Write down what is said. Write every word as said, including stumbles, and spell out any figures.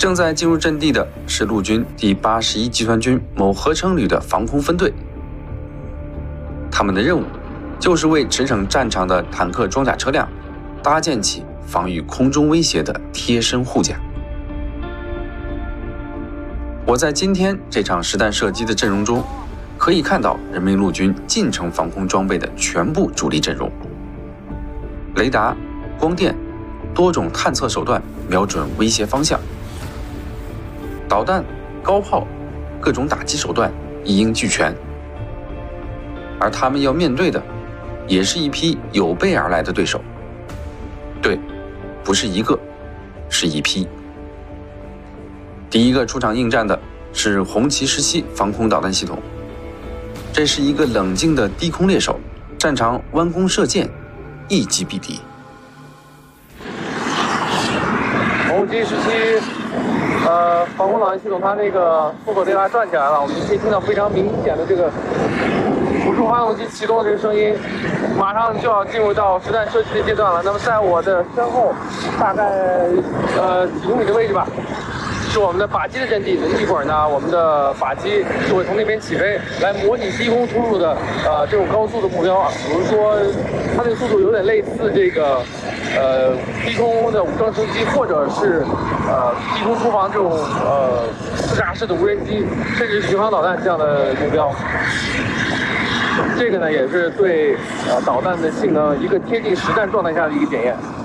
正在进入阵地的是陆军第八十一集团军某合成旅的防空分队，他们的任务就是为驰骋战场的坦克装甲车辆搭建起防御空中威胁的贴身护甲。我在今天这场实弹射击的阵容中，可以看到人民陆军近程防空装备的全部主力阵容，雷达、光电、多种探测手段瞄准威胁方向，导弹、高炮、各种打击手段一应俱全。而他们要面对的，也是一批有备而来的对手。对，不是一个，是一批。第一个出场应战的是红旗十七防空导弹系统，这是一个冷静的低空猎手，擅长弯弓射箭，一击必敌。 红旗十七，呃，防空导弹系统，它那个复合雷达转起来了，我们可以听到非常明显的这个辅助发动机启动的这个声音。马上就要进入到实弹射击的阶段了。那么在我的身后，大概呃几公里的位置吧，是我们的靶机的阵地。一会儿呢，我们的靶机就会从那边起飞，来模拟低空出入的呃这种高速的目标。比如说，它这个速度有点类似这个呃低空的武装直升机，或者是呃低空突防这种呃自炸式的无人机，甚至巡航导弹这样的目标。这个呢，也是对呃导弹的性能一个贴近实战状态下的一个检验。